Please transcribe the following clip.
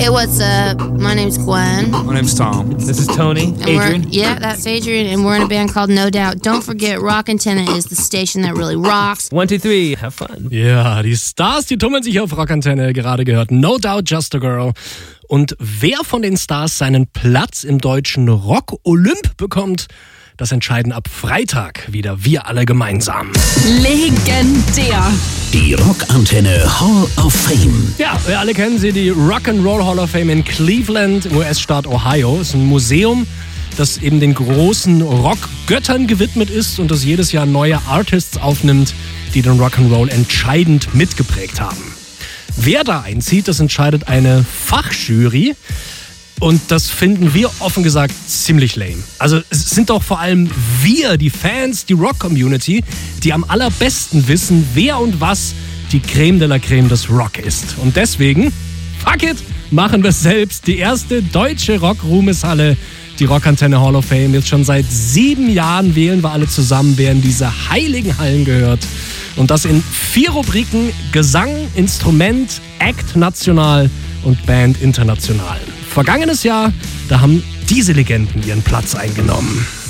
Hey, what's up? My name's Gwen. My name's Tom. This is Tony. Adrian. Yeah, that's Adrian, and we're in a band called No Doubt. Don't forget, Rock Antenna is the station that really rocks. 1, 2, 3, have fun. Ja, die Stars, die tummeln sich auf Rockantenne, gerade gehört No Doubt, Just a Girl. Und wer von den Stars seinen Platz im deutschen Rock-Olymp bekommt, das entscheiden ab Freitag wieder wir alle gemeinsam. Legendär. Die Rockantenne Hall of Fame. Ja, wir alle kennen sie, die Rock'n'Roll Hall of Fame in Cleveland im US-Staat Ohio. Ist ein Museum, das eben den großen Rockgöttern gewidmet ist und das jedes Jahr neue Artists aufnimmt, die den Rock'n'Roll entscheidend mitgeprägt haben. Wer da einzieht, das entscheidet eine Fachjury. Und das finden wir offen gesagt ziemlich lame. Also es sind doch vor allem wir, die Fans, die Rock-Community, die am allerbesten wissen, wer und was die Creme de la Creme des Rock ist. Und deswegen, fuck it, machen wir es selbst. Die erste deutsche Rock-Ruhmeshalle, die Rockantenne Hall of Fame. Jetzt schon seit 7 Jahren wählen wir alle zusammen, wer in diese heiligen Hallen gehört. Und das in 4 Rubriken: Gesang, Instrument, Act national und Band international. Vergangenes Jahr, da haben diese Legenden ihren Platz eingenommen.